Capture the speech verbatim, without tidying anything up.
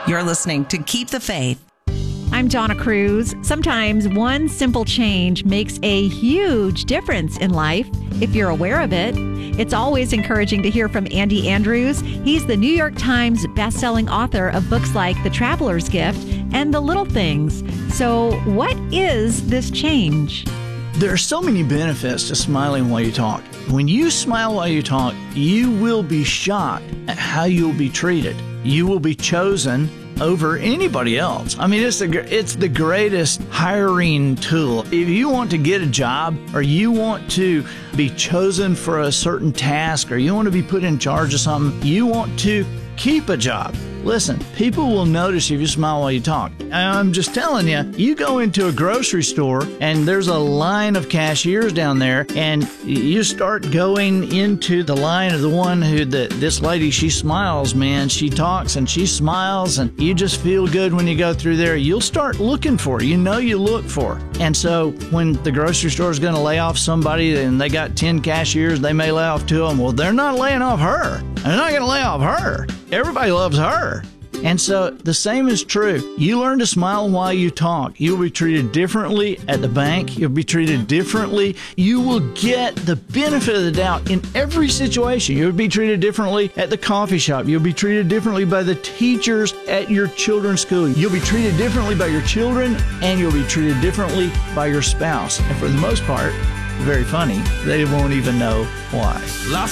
You're listening to Keep the Faith. I'm Donna Cruz. Sometimes one simple change makes a huge difference in life if you're aware of it. It's always encouraging to hear from Andy Andrews. He's the New York Times bestselling author of books like The Traveler's Gift and The Little Things. So what is this change? There are so many benefits to smiling while you talk. When you smile while you talk, you will be shocked at how you'll be treated. You will be chosen over anybody else. I mean, it's the it's the greatest hiring tool. If you want to get a job, or you want to be chosen for a certain task, or you want to be put in charge of something, you want to keep a job. Listen, people will notice if you smile while you talk. I'm just telling you, you go into a grocery store and there's a line of cashiers down there, and you start going into the line of the one who, the, this lady, she smiles, man. She talks and she smiles, and you just feel good when you go through there. You'll start looking for her. You know you look for her. And so when the grocery store is going to lay off somebody and they got ten cashiers, they may lay off two of them. Well, they're not laying off her. They're not going to lay off her. Everybody loves her. And so the same is true. You learn to smile while you talk. You'll be treated differently at the bank. You'll be treated differently. You will get the benefit of the doubt in every situation. You'll be treated differently at the coffee shop. You'll be treated differently by the teachers at your children's school. You'll be treated differently by your children, and you'll be treated differently by your spouse. And for the most part, very funny, they won't even know why.